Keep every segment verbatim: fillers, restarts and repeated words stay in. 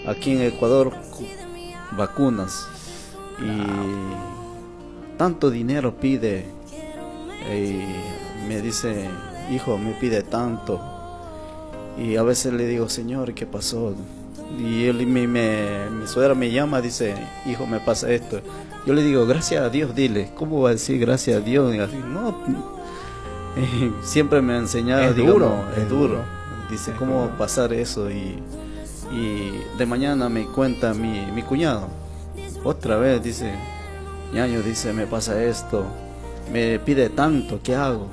aquí en Ecuador cu- vacunas y tanto dinero pide y me dice, hijo, me pide tanto y a veces le digo, Señor, ¿qué pasó? Y él, mi, me, mi suegra me llama, dice, hijo, me pasa esto. Yo le digo, gracias a Dios, dile. ¿Cómo va a decir gracias a Dios? Y así, no, eh, siempre me ha enseñado, Es digamos, duro, es es duro. duro. Dice, Es ¿cómo duro. pasar eso? Y, y de mañana me cuenta mi, mi cuñado, otra vez, dice, ñaño, dice, me pasa esto, me pide tanto, ¿qué hago?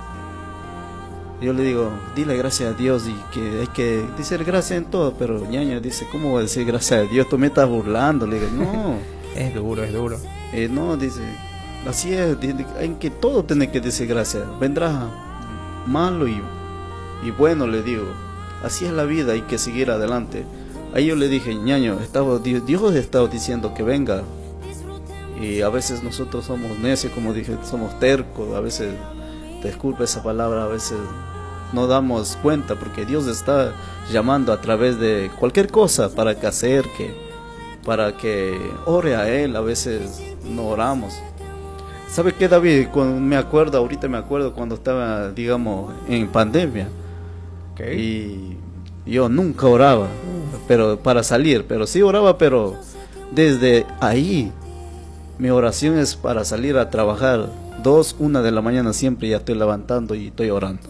Yo le digo, dile gracias a Dios y que hay que decir gracias en todo, pero ñaño dice, ¿cómo voy a decir gracias a Dios? Tú me estás burlando. Le digo, no, Es duro, es duro. eh, no, dice, así es, dice, en que todo tiene que decir gracias. Vendrá malo y, y bueno, le digo, así es la vida, hay que seguir adelante. Ahí yo le dije, ñaño, estaba, Dios, Dios está diciendo que venga. Y a veces nosotros somos necios, como dije, somos tercos, a veces, disculpa esa palabra, a veces no damos cuenta porque Dios está llamando a través de cualquier cosa para que acerque, para que ore a Él. A veces no oramos. ¿Sabe qué, David? Cuando me acuerdo, ahorita me acuerdo cuando estaba, digamos, en pandemia. Okay. Y yo nunca oraba, pero para salir, pero sí oraba, pero desde ahí mi oración es para salir a trabajar. Dos, una de la mañana siempre ya estoy levantando y estoy orando.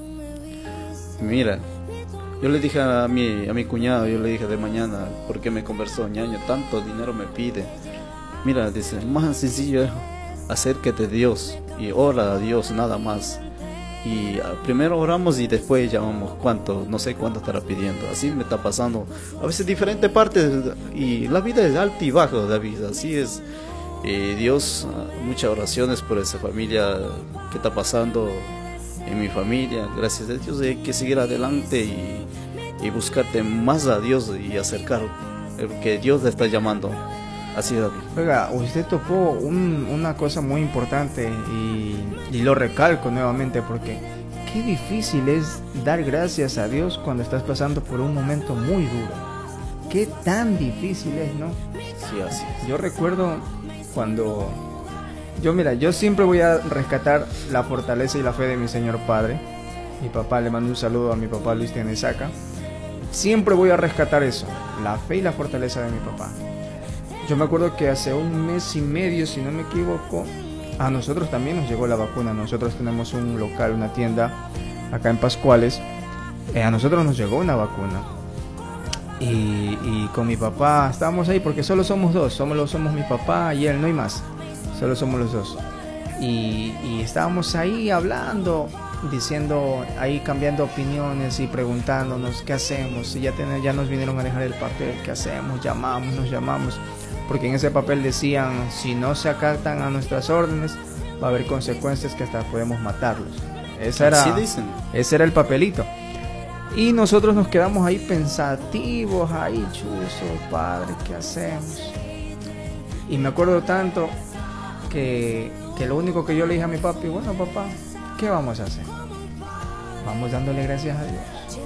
Mira, yo le dije a mi, a mi cuñado, yo le dije de mañana, porque me conversó, ñaño, tanto dinero me pide. Mira, dice, más sencillo es acércate a Dios y ora a Dios, nada más. Y ah, primero oramos y después llamamos cuánto, no sé cuánto estará pidiendo. Así me está pasando a veces diferentes partes y la vida es alta y baja, David, así es. Y Dios, ah, muchas oraciones por esa familia que está pasando en mi familia. Gracias a Dios hay que seguir adelante y, y buscarte más a Dios y acercar el que Dios le está llamando. Así, David. Oiga, usted tocó un- una cosa muy importante y, y lo recalco nuevamente porque qué difícil es dar gracias a Dios cuando estás pasando por un momento muy duro. Qué tan difícil es, ¿no? Sí, así es. Yo recuerdo cuando... Yo mira, yo siempre voy a rescatar la fortaleza y la fe de mi Señor Padre. Mi papá, le mando un saludo a mi papá Luis Tenesaca. Siempre voy a rescatar eso, la fe y la fortaleza de mi papá. Yo me acuerdo que hace un mes y medio, si no me equivoco, a nosotros también nos llegó la vacuna. Nosotros tenemos un local, una tienda acá en Pascuales. Eh, a nosotros nos llegó una vacuna. Y, y con mi papá estábamos ahí porque solo somos dos. Solo somos mi papá y él, no hay más. Solo somos los dos. Y, y estábamos ahí hablando, diciendo, ahí cambiando opiniones y preguntándonos qué hacemos. Si ya, ten, ya nos vinieron a dejar el papel, ¿qué hacemos? Llamamos, nos llamamos. Porque en ese papel decían, si no se acatan a nuestras órdenes, va a haber consecuencias que hasta podemos matarlos. Esa era, Así dicen. ese era el papelito. Y nosotros nos quedamos ahí pensativos, ahí, chuzo, padre, ¿qué hacemos? Y me acuerdo tanto que, que lo único que yo le dije a mi papi, bueno, papá, ¿qué vamos a hacer? Vamos dándole gracias a Dios.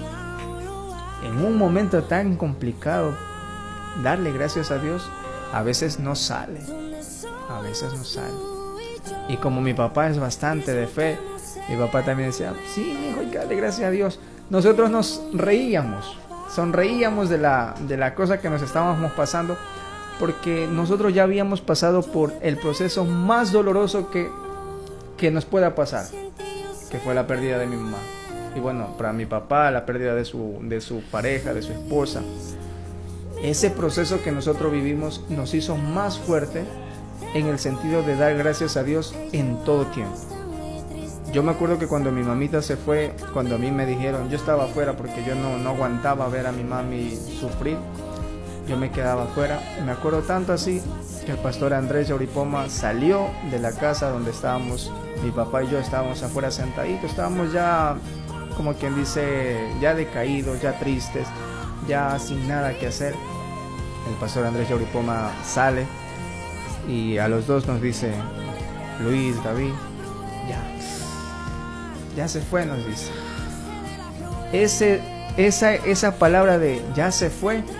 En un momento tan complicado, darle gracias a Dios a veces no sale, a veces no sale. Y como mi papá es bastante de fe, mi papá también decía, sí, mijo, hay que darle gracias a Dios. Nosotros nos reíamos, sonreíamos de la, de la cosa que nos estábamos pasando, porque nosotros ya habíamos pasado por el proceso más doloroso que, que nos pueda pasar, que fue la pérdida de mi mamá. Y bueno, para mi papá, la pérdida de su, de su pareja, de su esposa. Ese proceso que nosotros vivimos nos hizo más fuerte en el sentido de dar gracias a Dios en todo tiempo. Yo me acuerdo que cuando mi mamita se fue, cuando a mí me dijeron, yo estaba afuera porque yo no, no aguantaba ver a mi mami sufrir, yo me quedaba afuera. Me acuerdo tanto así que el pastor Andrés Yauripoma salió de la casa donde estábamos, mi papá y yo estábamos afuera sentaditos, estábamos ya, como quien dice, ya decaídos, ya tristes, ya sin nada que hacer. El pastor Andrés Yauripoma sale y a los dos nos dice, Luis, David, ya, ya se fue, nos dice. Ese, esa, esa palabra de ya se fue